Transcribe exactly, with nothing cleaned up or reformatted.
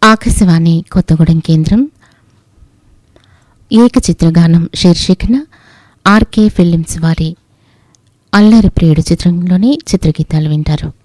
ఆకాశవాణి కొత్తగూడెం కేంద్రం ఏకచిత్రగానం శీర్షికన RK films వారి అల్లరి ప్రియుడు చిత్రంలోని చిత్రగీతాలు వింటారు.